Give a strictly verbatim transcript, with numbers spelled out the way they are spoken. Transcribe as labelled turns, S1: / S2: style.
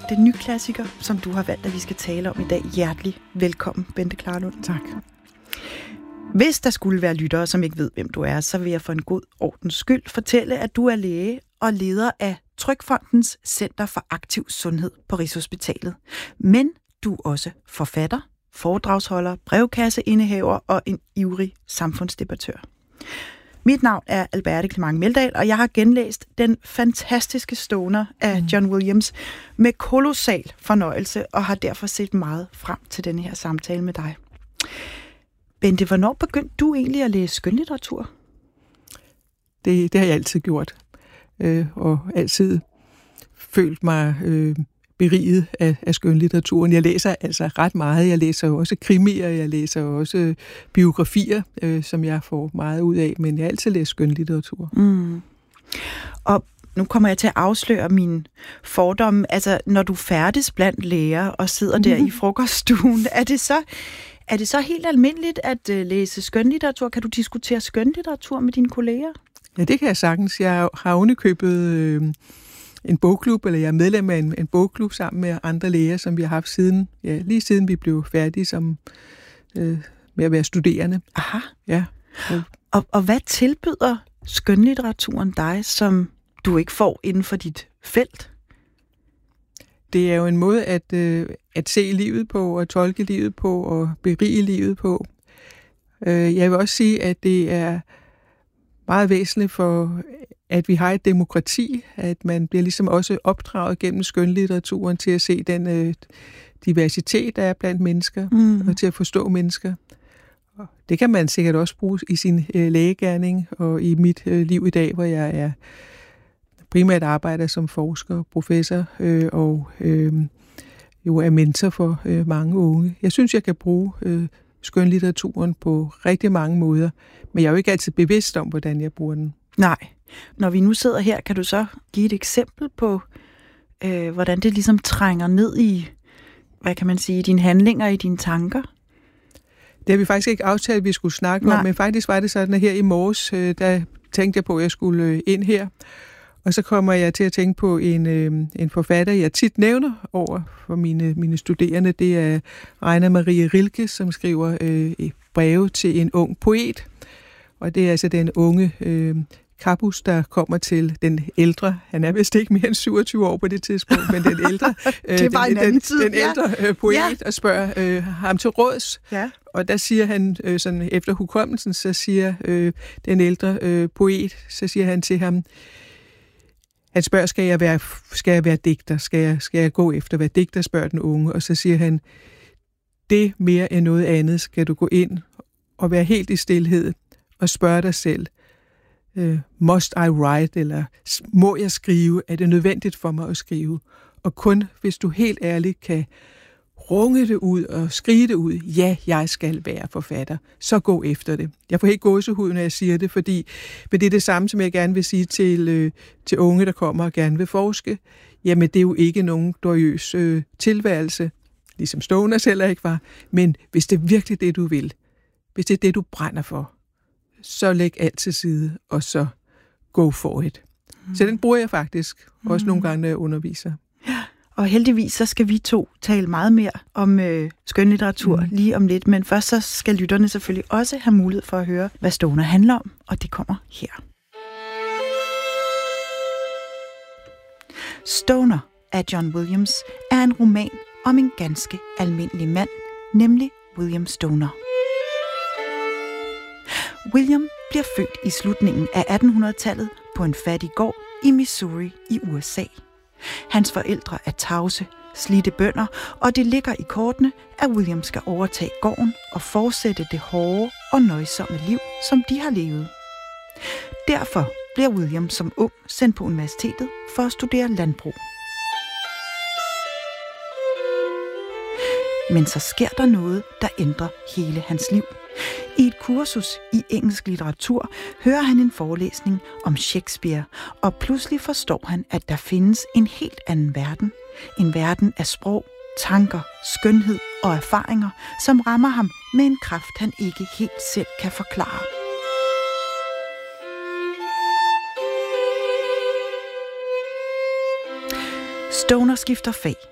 S1: den nye klassiker, som du har valgt, at vi skal tale om i dag. Hjertelig velkommen, Bente Klarlund.
S2: Tak.
S1: Hvis der skulle være lyttere, som ikke ved, hvem du er, så vil jeg for en god ordens skyld fortælle, at du er læge og leder af Trygfondens Center for Aktiv Sundhed på Rigshospitalet. Men du er også forfatter, foredragsholder, brevkasseindehaver og en ivrig samfundsdebattør. Mit navn er Alberte Clement Meldal, og jeg har genlæst den fantastiske Stoner af John Williams med kolossal fornøjelse, og har derfor set meget frem til denne her samtale med dig. Bente, hvornår begyndte du egentlig at læse skønlitteratur?
S2: Det, det har jeg altid gjort, øh, og altid følt mig øh, beriget af, af skønlitteraturen. Jeg læser altså ret meget. Jeg læser jo også krimier, jeg læser også øh, biografier, øh, som jeg får meget ud af, men jeg har altid læst skønlitteratur.
S1: Mm. Og nu kommer jeg til at afsløre mine fordomme. Altså, når du færdes blandt læger og sidder der mm. i frokoststuen, er det så... Er det så helt almindeligt at uh, læse skønlitteratur? Kan du diskutere skønlitteratur med dine kolleger?
S2: Ja, det kan jeg sagtens. Jeg har underkøbet øh, en bogklub, eller jeg er medlem af en, en bogklub sammen med andre læger, som vi har haft siden, ja, lige siden vi blev færdige som, øh, med at være studerende.
S1: Aha.
S2: Ja.
S1: Og, og hvad tilbyder skønlitteraturen dig, som du ikke får inden for dit felt?
S2: Det er jo en måde at, øh, at se livet på, og tolke livet på, og berige livet på. Øh, jeg vil også sige, at det er meget væsentligt for, at vi har et demokrati, at man bliver ligesom også opdraget gennem skønlitteraturen til at se den øh, diversitet, der er blandt mennesker, mm. og til at forstå mennesker. Og det kan man sikkert også bruge i sin øh, lægegerning, og i mit øh, liv i dag, hvor jeg er primært arbejder som forsker, professor øh, og øh, jo er mentor for øh, mange unge. Jeg synes, jeg kan bruge øh, skønlitteraturen på rigtig mange måder, men jeg er jo ikke altid bevidst om, hvordan jeg bruger den.
S1: Nej. Når vi nu sidder her, kan du så give et eksempel på, øh, hvordan det ligesom trænger ned i, hvad kan man sige, dine handlinger, i dine tanker?
S2: Det har vi faktisk ikke aftalt, at vi skulle snakke Nej. om, men faktisk var det sådan, at her i morges, øh, der tænkte jeg på, at jeg skulle øh, ind her. Og så kommer jeg til at tænke på en, øh, en forfatter, jeg tit nævner over for mine, mine studerende. Det er Rainer Maria Rilke, som skriver øh, et breve til en ung poet. Og det er altså den unge øh, Kapus, der kommer til den ældre. Han er vist ikke mere end syvogtyve år på det tidspunkt, men den ældre, øh,
S1: det var
S2: den,
S1: den,
S2: den,
S1: tid,
S2: den ældre
S1: ja.
S2: øh, poet,
S1: ja.
S2: og spørger øh, ham til råds.
S1: Ja.
S2: Og der siger han, øh, sådan efter hukommelsen, så siger øh, den ældre øh, poet, så siger han til ham, han spørger, skal jeg være, skal jeg være digter? Skal jeg, skal jeg gå efter at være digter, spørger den unge. Og så siger han, det mere end noget andet skal du gå ind og være helt i stilhed og spørge dig selv, uh, must I write? Eller må jeg skrive? Er det nødvendigt for mig at skrive? Og kun hvis du helt ærligt kan runge det ud og skrige det ud, ja, jeg skal være forfatter, så gå efter det. Jeg får helt gåsehud, når jeg siger det, fordi men det er det samme, som jeg gerne vil sige til, øh, til unge, der kommer og gerne vil forske. Jamen, det er jo ikke nogen gloriøs øh, tilværelse, ligesom Stoners heller ikke var, men hvis det er virkelig det, du vil, hvis det er det, du brænder for, så læg alt til side, og så go for it. Mm. Så den bruger jeg faktisk, også mm. nogle gange, når jeg underviser.
S1: Ja. Og heldigvis så skal vi to tale meget mere om øh, skønlitteratur mm. lige om lidt. Men først så skal lytterne selvfølgelig også have mulighed for at høre, hvad Stoner handler om. Og det kommer her. Stoner af John Williams er en roman om en ganske almindelig mand, nemlig William Stoner. William bliver født i slutningen af attenhundredetallet på en fattig gård i Missouri i U S A. Hans forældre er tavse, slidte bønder, og det ligger i kortene, at William skal overtage gården og fortsætte det hårde og nøjsomme liv, som de har levet. Derfor bliver William som ung sendt på universitetet for at studere landbrug. Men så sker der noget, der ændrer hele hans liv. I et kursus i engelsk litteratur hører han en forelæsning om Shakespeare, og pludselig forstår han, at der findes en helt anden verden. En verden af sprog, tanker, skønhed og erfaringer, som rammer ham med en kraft, han ikke helt selv kan forklare. Stoner skifter fag.